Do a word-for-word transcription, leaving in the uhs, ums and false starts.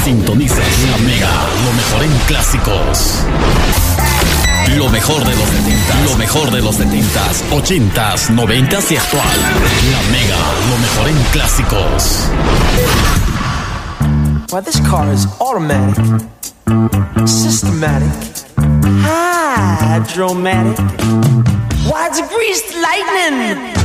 Sintonizas La Mega, lo mejor en clásicos. Lo mejor de los setentas, lo mejor de los setentas, ochentas, noventas y actual. La Mega, lo mejor en clásicos. Well, this car is automatic, systematic, hydromatic. Why, it's greased lightning.